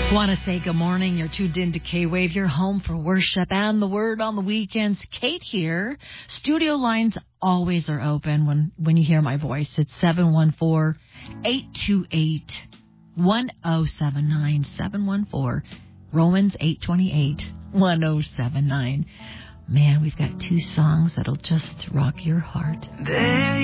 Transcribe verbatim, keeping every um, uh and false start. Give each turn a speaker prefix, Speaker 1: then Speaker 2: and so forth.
Speaker 1: Want to say good morning. You're tuned into K-Wave, your home for worship and the word on the weekends. Kate here. Studio lines always are open when, when you hear my voice. It's seven one four, eight two eight, one oh seven nine, seven one four, Romans eight twenty-eight, one oh seven nine. Man, we've got two songs that'll just rock your heart. There